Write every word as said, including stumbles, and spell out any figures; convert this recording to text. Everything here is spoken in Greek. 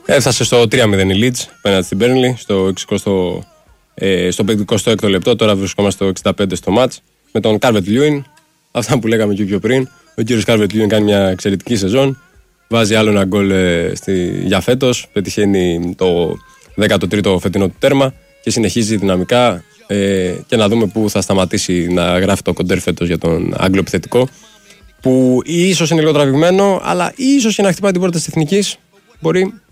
Έφτασε στο τρία μηδέν η Leeds απέναντι στην Burnley στο εξηκοστό, ε, στο πενηκοστό έκτο λεπτό. Τώρα βρισκόμαστε στο εξήντα πέντε στο μάτς με τον Calvert Lewin. Αυτά που λέγαμε και πιο πριν. Ο κύριος Calvert Lewin κάνει μια εξαιρετική σεζόν. Βάζει άλλο ένα γκολ ε, στη, για φέτος. Πετυχαίνει το δέκατο τρίτο φετινό του τέρμα και συνεχίζει δυναμικά. Ε, και να δούμε πού θα σταματήσει να γράφει το κοντέρ φέτος για τον Άγγλο επιθετικό. Που ίσως είναι λίγο τραβηγμένο, αλλά ίσως και να χτυπάει την πόρτα της Εθνικής. Μπορεί.